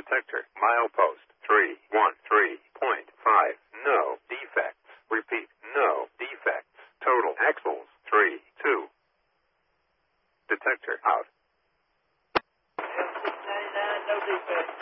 Detector. Milepost 313.5. No defects. Repeat. No defects. Total axles 32. Detector out. M699, no defects.